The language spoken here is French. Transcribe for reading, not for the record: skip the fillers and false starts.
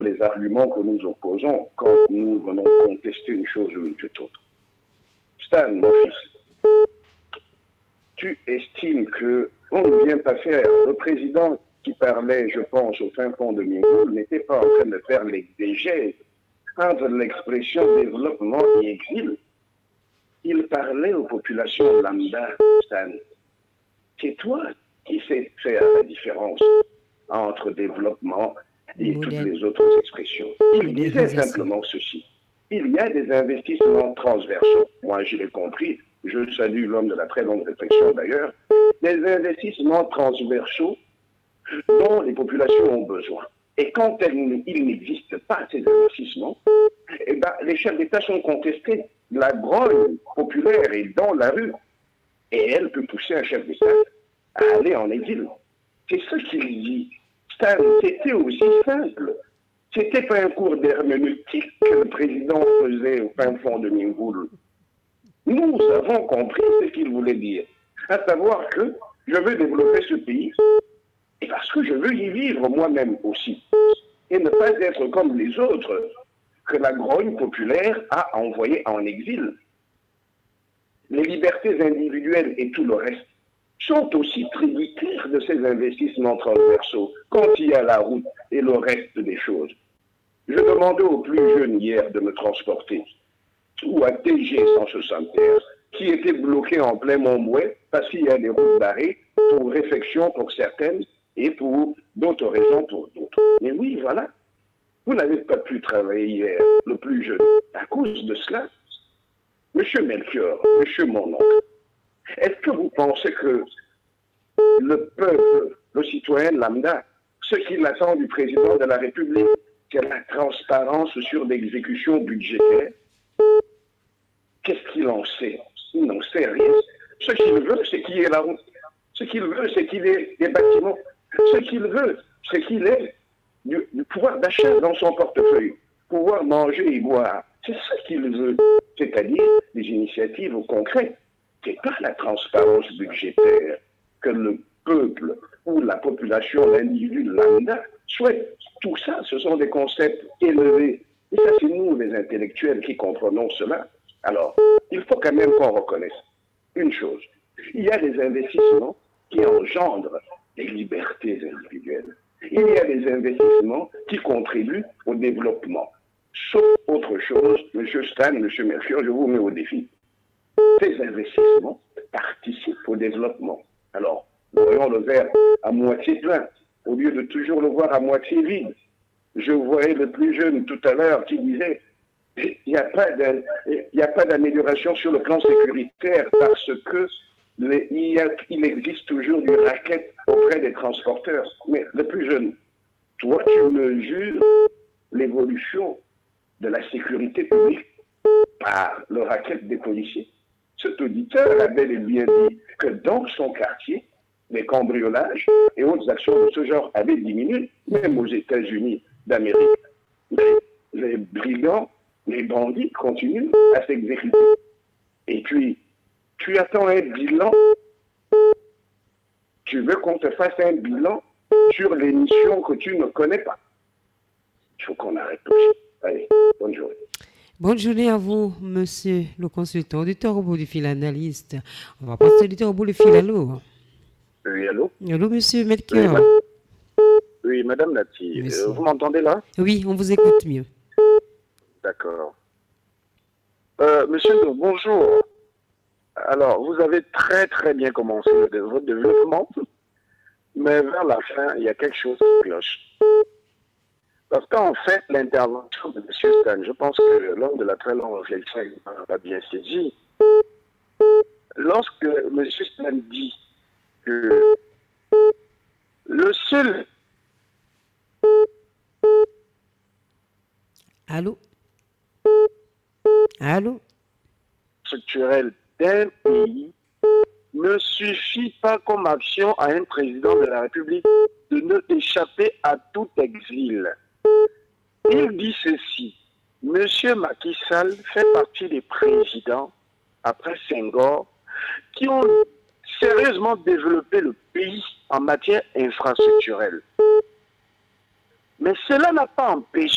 les arguments que nous opposons quand nous venons contester une chose ou une toute autre. Stan, mon fils, tu estimes qu'on ne vient pas faire. Le président qui parlait, je pense, au fin fond de Mingoul, n'était pas en train de faire l'exégèse entre l'expression développement et exil. Il parlait aux populations lambda, Stan. C'est toi qui sais faire la différence entre développement et toutes les autres expressions. Il disait simplement ceci. Il y a des investissements transversaux. Moi, je l'ai compris. Je salue l'homme de la très longue réflexion d'ailleurs. Des investissements transversaux dont les populations ont besoin. Et quand il n'existe pas ces investissements, eh ben, les chefs d'État sont contestés. La grogne populaire est dans la rue. Et elle peut pousser un chef d'État à aller en exil. C'est ce qu'il dit. Stan, c'était aussi simple. C'était pas un cours d'herméneutique que le président faisait au fin fond de Mingoul. Nous avons compris ce qu'il voulait dire. À savoir que je veux développer ce pays et parce que je veux y vivre moi-même aussi. Et ne pas être comme les autres que la grogne populaire a envoyé en exil. Les libertés individuelles et tout le reste sont aussi tributaires de ces investissements transversaux quand il y a la route et le reste des choses. Je demandais aux plus jeunes hier de me transporter, ou à TG 175, qui était bloqué en plein Montbouet parce qu'il y a des routes barrées pour réflexion pour certaines et pour d'autres raisons pour d'autres. Mais oui, voilà. Vous n'avez pas pu travailler hier, le plus jeune, à cause de cela. Monsieur Melchior, monsieur mon oncle, est-ce que vous pensez que le peuple, le citoyen lambda, ce qu'il attend du président de la République, c'est la transparence sur l'exécution budgétaire? Qu'est-ce qu'il en sait? Il n'en sait rien. Ce qu'il veut, c'est qu'il y ait la route. Ce qu'il veut, c'est qu'il y ait des bâtiments. Ce qu'il veut, c'est qu'il ait du pouvoir d'achat dans son portefeuille, pouvoir manger et boire. C'est ça qu'il veut, c'est-à-dire des initiatives concrètes. Ce n'est pas la transparence budgétaire que le peuple ou la population, l'individu lambda souhaite. Tout ça, ce sont des concepts élevés. Et ça, c'est nous, les intellectuels, qui comprenons cela. Alors, il faut quand même qu'on reconnaisse une chose. Il y a des investissements qui engendrent des libertés individuelles. Il y a des investissements qui contribuent au développement. Sauf autre chose, M. Stan, M. Melchior, je vous mets au défi. Ces investissements participent au développement. Alors, voyons le verre à moitié plein, au lieu de toujours le voir à moitié vide. Je voyais le plus jeune tout à l'heure qui disait il n'y a pas d'amélioration sur le plan sécuritaire parce que il existe toujours du racket auprès des transporteurs. Mais le plus jeune, toi, tu mesures l'évolution de la sécurité publique par le racket des policiers. Cet auditeur a bel et bien dit que dans son quartier, les cambriolages et autres actions de ce genre avaient diminué, même aux États-Unis d'Amérique. Mais les brigands, les bandits continuent à s'exécuter. Et puis, tu attends un bilan. Tu veux qu'on te fasse un bilan sur les missions que tu ne connais pas. Il faut qu'on arrête tout ça. Allez, bonne journée. Bonne journée à vous, monsieur le consultant, auditeur au bout du fil analyste. On va passer auditeur au bout du fil. Allô? Oui, allô? Allô, monsieur Melchior? Oui, madame Nati. Vous m'entendez là? Oui, on vous écoute mieux. D'accord. Monsieur, bonjour. Alors, vous avez très très bien commencé votre développement, mais vers la fin, il y a quelque chose qui cloche. Parce qu'en fait, l'intervention de M. Stan, je pense que l'homme de la très longue réflexion a bien saisi. Lorsque M. Stan dit que le seul... Allô? Allô? Structurel d'un pays ne suffit pas comme action à un président de la République de ne échapper à tout exil. Il dit ceci. Monsieur Macky Sall fait partie des présidents, après Senghor, qui ont sérieusement développé le pays en matière infrastructurelle. Mais cela n'a pas empêché